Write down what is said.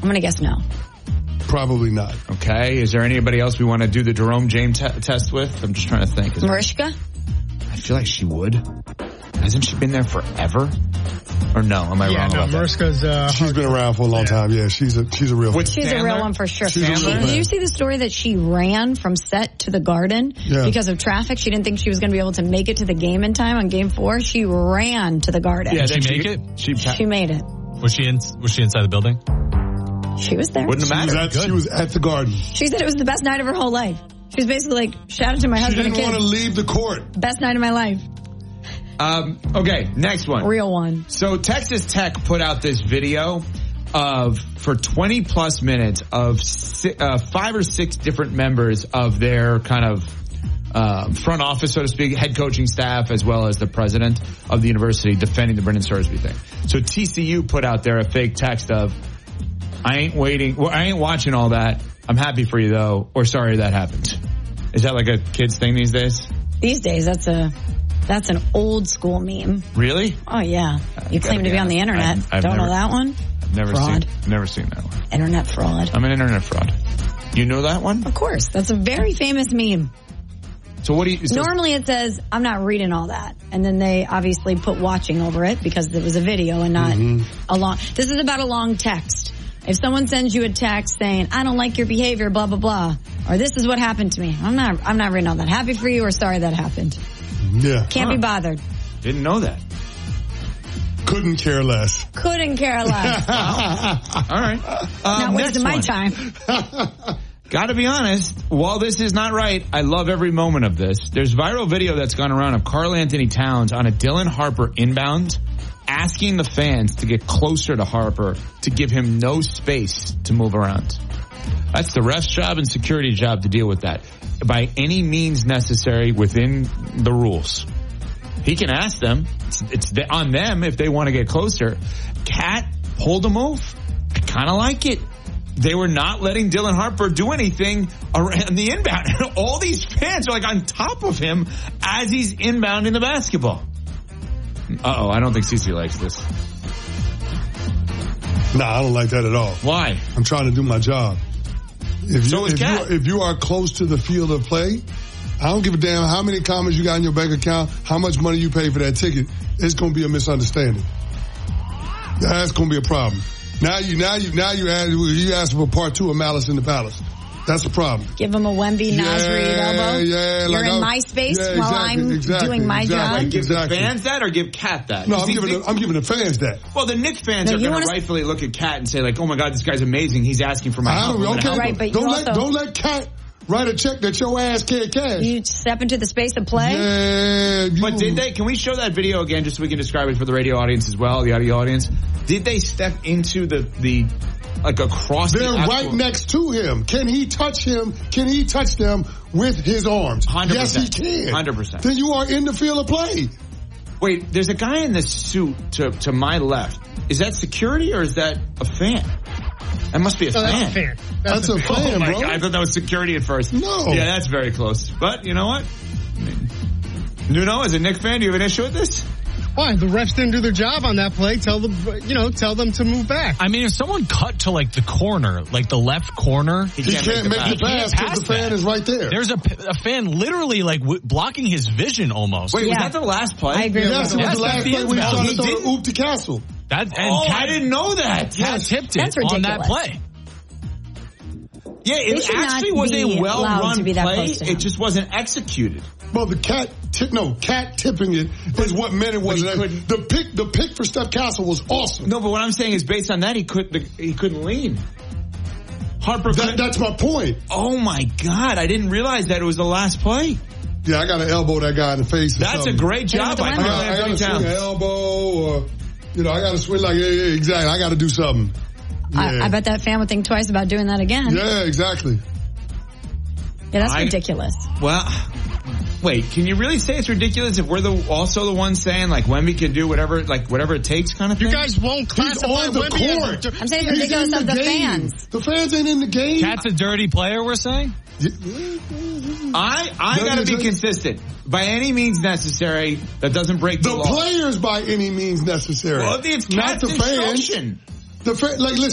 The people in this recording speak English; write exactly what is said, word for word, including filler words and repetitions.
going to guess no. Probably not. Okay. Is there anybody else we want to do the Jerome James te- test with? I'm just trying to think. Is Mariska? There... I feel like she would. Hasn't she been there forever? Or no? Am I yeah, wrong no, about Mariska's, that? Uh, she's been around for a long yeah. time. Yeah, she's a she's a real. With she's Sandler? a real one for sure. She's she, a real did you see the story that she ran from set to the Garden yeah. because of traffic? She didn't think she was going to be able to make it to the game in time on Game Four. She ran to the Garden. Yeah, did she make it? She, she made it. Was she in? Was she inside the building? She was there. Wouldn't have mattered. She was, at, she was at the Garden. She said it was the best night of her whole life. She was basically like, shout out to my she husband and kids. She didn't want to leave the court. Best night of my life. Um, okay, next one. Real one. So Texas Tech put out this video of, for twenty plus minutes, of si- uh, five or six different members of their kind of uh, front office, so to speak, head coaching staff, as well as the president of the university defending the Brendan Sorsby thing. So T C U put out there a fake text of, I ain't waiting, well, I ain't watching all that. I'm happy for you though, or sorry that happened. Is that like a kid's thing these days? These days, that's a... That's an old school meme. Really? Oh, yeah. You claim to be on the internet. I've, I've Don't never, know that one? I've never fraud. seen never seen that one. Internet fraud. I'm an internet fraud. You know that one? Of course. That's a very famous meme. So what do you... So Normally it says, I'm not reading all that. And then they obviously put watching over it because it was a video and not mm-hmm. a long... This is about a long text. If someone sends you a text saying, I don't like your behavior, blah, blah, blah, or this is what happened to me, I'm not I'm not reading all that. Happy for you or sorry that happened. Yeah. Can't huh. be bothered. Didn't know that. Couldn't care less. Couldn't care less. Wow. All right. Um, not wasting my time. Gotta be honest, while this is not right, I love every moment of this. There's viral video that's gone around of Karl Anthony Towns on a Dylan Harper inbound asking the fans to get closer to Harper to give him no space to move around. That's the ref's job and security job to deal with that by any means necessary within the rules. He can ask them. It's, it's on them if they want to get closer. Cat pulled a move. I kind of like it. They were not letting Dylan Harper do anything around the inbound. And all these fans are like on top of him as he's inbounding the basketball. Uh-oh, I don't think Cece likes this. Nah, I don't like that at all. Why? I'm trying to do my job. If so you, is if, Cat. you, if you are close to the field of play, I don't give a damn how many comments you got in your bank account, how much money you pay for that ticket. It's going to be a misunderstanding. That's going to be a problem. Now you, now you, now you ask, you ask for part two of Malice in the Palace. That's the problem. Give him a Wemby, Naz yeah, Reid elbow. Yeah, You're like in I, my space yeah, while exactly, I'm exactly, doing my exactly, job. Like, give exactly. the fans that or give Cat that? No, I'm See, giving, the, I'm giving the fans that. Well, the Knicks fans no, are going to wanna... rightfully look at Cat and say, like, oh my God, this guy's amazing. He's asking for my help. Okay, help right, but don't, you let, also... don't let Cat write a check that your ass can't cash. You step into the space of play? Yeah. You... But did they, can we show that video again just so we can describe it for the radio audience as well, the audio audience? Did they step into the, the like across They're the right next to him. Can he touch him? Can he touch them with his arms? one hundred percent. Yes, he can. one hundred percent. Then you are in the field of play. Wait, there's a guy in this suit to, to my left. Is that security or is that a fan? That must be a no, fan. That's a fan. That's, that's a, a fan, oh my bro. God, I thought that was security at first. No. Yeah, that's very close. But you know what? I mean, Nuno, as a Knicks fan, do you have an issue with this? Why? The refs didn't do their job on that play. Tell them, you know, tell them to move back. I mean, if someone cut to like the corner, like the left corner, he can't, he can't make, make the pass because the fan that. is right there. There's a, a fan literally like w- blocking his vision almost. Wait, yeah. was that the last play? I agree. Yes, it was yes, the last play when he tried to throw the oop to Castle. That, and oh, Cat, I didn't know that. Cat Yes. tipped That's it ridiculous. on that play. Yeah, it actually was a well-run play. It just wasn't executed. Well, the cat tip, no, cat tipping it is what meant it wasn't. The pick, the pick for Steph Castle was awesome. No, but what I'm saying is based on that, he couldn't, he couldn't lean. Harper. That, that's my point. Oh my God, I didn't realize that it was the last play. Yeah, I got to elbow that guy in the face. That's something. a great job by Karl Anthony Towns. I got to swing an elbow, or you know, I got to swing like yeah, yeah, exactly. I got to do something. Yeah. I, I bet that fan would think twice about doing that again. Yeah, exactly. Yeah, that's I, ridiculous. Well, wait, can you really say it's ridiculous if we're the also the ones saying like Wemby can do whatever like whatever it takes kind of thing? You guys won't classify He's on the Wemby court. as a, I'm saying it's ridiculous the of the game. fans. The fans ain't in the game. Cat's a dirty player, we're saying? I I no, gotta be just, consistent. By any means necessary, that doesn't break the, the law. The players by any means necessary. Well, it's not the fans. The fan, like listen.